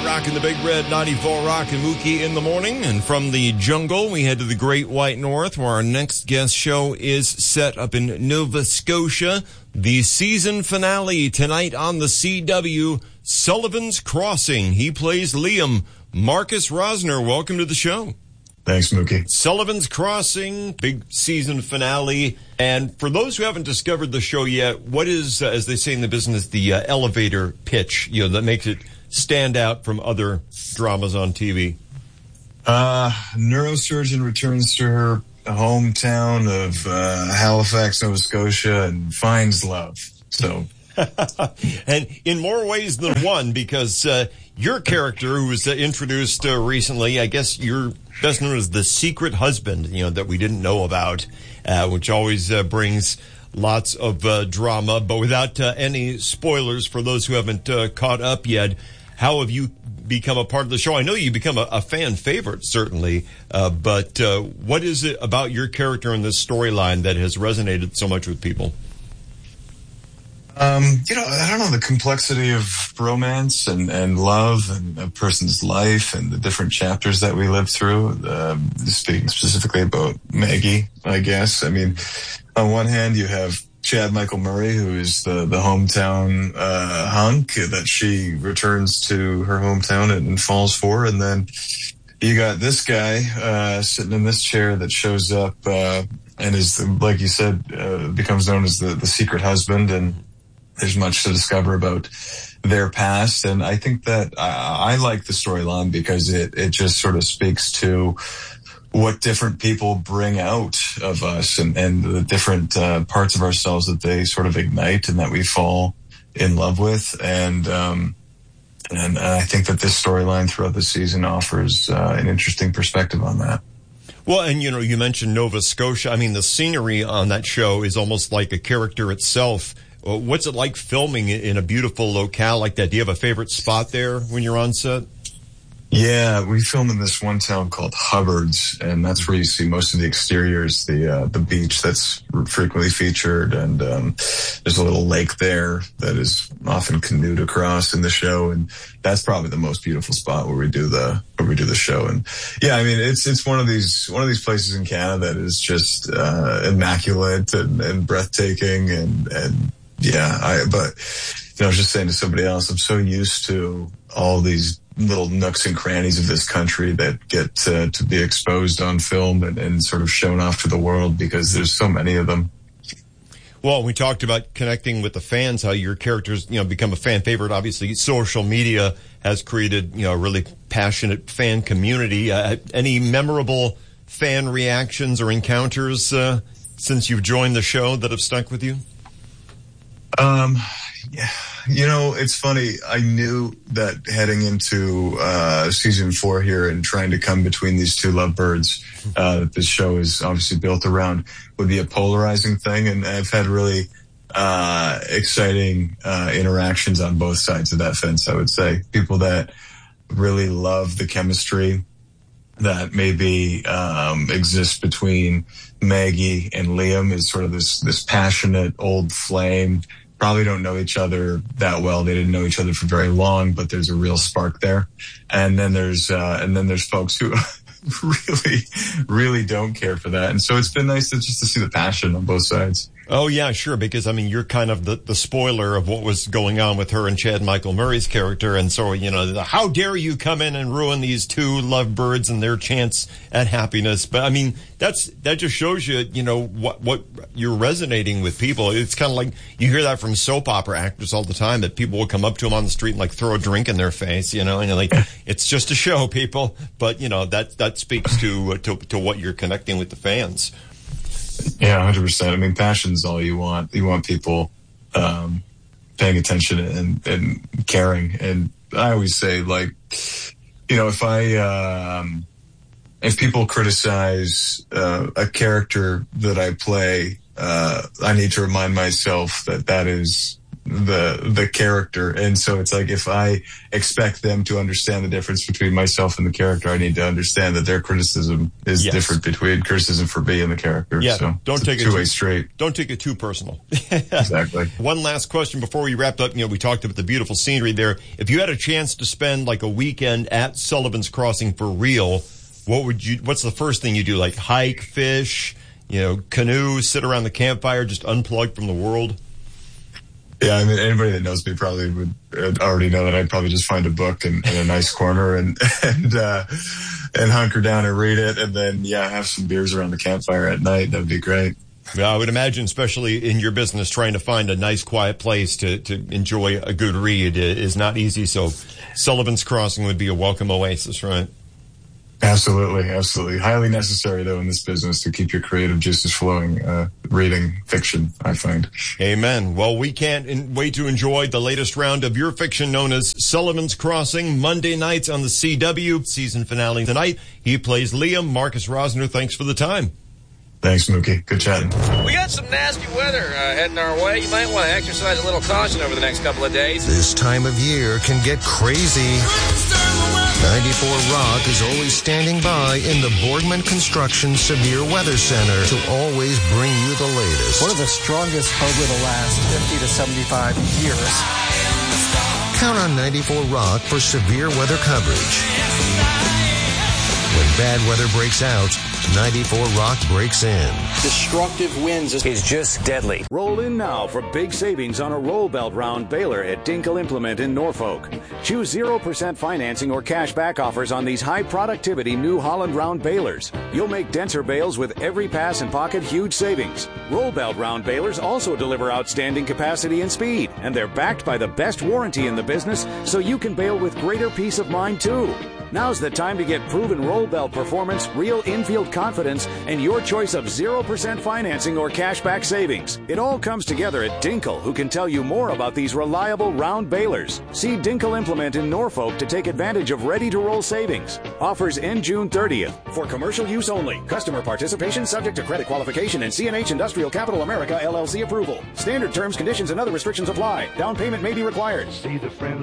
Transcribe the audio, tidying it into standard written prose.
Rocking the Big Red 94 Rock and Mookie in the morning. And from the jungle, we head to the Great White North, where our next guest show is set up in Nova Scotia. The season finale tonight on the CW, Sullivan's Crossing. He plays Liam. Marcus Rosner, welcome to the show. Thanks, Mookie. Sullivan's Crossing, big season finale. And for those who haven't discovered the show yet, what is, as they say in the business, the elevator pitch, that makes it stand out from other dramas on TV? Neurosurgeon returns to her hometown of Halifax, Nova Scotia, and finds love. So, and in more ways than one, because your character, who was introduced recently, I guess you're best known as the secret husband, that we didn't know about, which always brings lots of drama. But without any spoilers for those who haven't caught up yet, how have you become a part of the show? I know you become a fan favorite, certainly, but what is it about your character in this storyline that has resonated so much with people? I don't know, the complexity of romance and love and a person's life and the different chapters that we live through, speaking specifically about Maggie, I guess. I mean, on one hand, you have Chad Michael Murray, who is the hometown hunk that she returns to her hometown and falls for. And then you got this guy sitting in this chair that shows up and is, like you said, becomes known as the secret husband. And there's much to discover about their past. And I think that I like the storyline because it just sort of speaks to what different people bring out of us and the different parts of ourselves that they sort of ignite and that we fall in love with. And I think that this storyline throughout the season offers an interesting perspective on that. Well, and you mentioned Nova Scotia. I mean, the scenery on that show is almost like a character itself. What's it like filming in a beautiful locale like that? Do you have a favorite spot there when you're on set? Yeah, we film in this one town called Hubbard's, and that's where you see most of the exteriors, the beach that's frequently featured, and there's a little lake there that is often canoed across in the show, and that's probably the most beautiful spot where we do the show. And yeah, I mean, it's one of these places in Canada that is just immaculate and breathtaking, and yeah, I was just saying to somebody else, I'm so used to all these little nooks and crannies of this country that get to be exposed on film and sort of shown off to the world because there's so many of them. Well, we talked about connecting with the fans, how your characters, become a fan favorite. Obviously, social media has created, a really passionate fan community. Any memorable fan reactions or encounters since you've joined the show that have stuck with you? Yeah, it's funny. I knew that heading into season 4 here and trying to come between these two lovebirds that this show is obviously built around would be a polarizing thing. And I've had really exciting interactions on both sides of that fence, I would say. People that really love the chemistry that maybe exists between Maggie and Liam, is sort of this passionate old flame. Probably don't know each other that well. They didn't know each other for very long, but there's a real spark there. And then there's folks who really, really don't care for that. And so it's been nice to see the passion on both sides. Oh, yeah, sure. Because, I mean, you're kind of the spoiler of what was going on with her and Chad Michael Murray's character. And so, how dare you come in and ruin these two lovebirds and their chance at happiness? But, I mean, that just shows you, what you're resonating with people. It's kind of like you hear that from soap opera actors all the time, that people will come up to them on the street and, throw a drink in their face, and you're like, it's just a show, people. But, that speaks to what you're connecting with the fans. Yeah, 100%. I mean, passion's all you want. You want people paying attention and caring. And I always say, if people criticize a character that I play, I need to remind myself that is the character. And so it's like, if I expect them to understand the difference between myself and the character, I need to understand that their criticism is different between criticism for me and the character. Yeah, so don't take it two-way straight. Don't take it too personal. Exactly. One last question before we wrapped up. We talked about the beautiful scenery there. If you had a chance to spend like a weekend at Sullivan's Crossing for real, what's the first thing you do? Like hike, fish, canoe, sit around the campfire, just unplug from the world? Yeah, I mean, anybody that knows me probably would already know that I'd probably just find a book in a nice corner and hunker down and read it, and then have some beers around the campfire at night. That'd be great. Yeah, I would imagine, especially in your business, trying to find a nice, quiet place to enjoy a good read is not easy. So, Sullivan's Crossing would be a welcome oasis, right? Absolutely, absolutely. Highly necessary, though, in this business to keep your creative juices flowing, reading fiction, I find. Amen. Well, we can't wait to enjoy the latest round of your fiction known as Sullivan's Crossing, Monday nights on the CW. Season finale tonight. He plays Liam. Marcus Rosner, thanks for the time. Thanks, Mookie. Good chatting. We got some nasty weather heading our way. You might want to exercise a little caution over the next couple of days. This time of year can get crazy. 94 Rock is always standing by in the Boardman Construction Severe Weather Center to always bring you the latest. One of the strongest over the last 50 to 75 years. Count on 94 Rock for severe weather coverage. When bad weather breaks out, 94 Rock breaks in. Destructive winds is just deadly. Roll in now for big savings on a roll belt round baler at Dinkle Implement in Norfolk. Choose 0% financing or cash back offers on these high productivity New Holland round balers. You'll make denser bales with every pass and pocket huge savings. Roll belt round balers also deliver outstanding capacity and speed, and they're backed by the best warranty in the business, so you can bale with greater peace of mind too. Now's the time to get proven roll belt performance, real infield confidence, and your choice of 0% financing or cashback savings. It all comes together at Dinkle, who can tell you more about these reliable round balers. See Dinkle Implement in Norfolk to take advantage of ready-to-roll savings. Offers end June 30th. For commercial use only. Customer participation subject to credit qualification and CNH Industrial Capital America LLC approval. Standard terms, conditions, and other restrictions apply. Down payment may be required.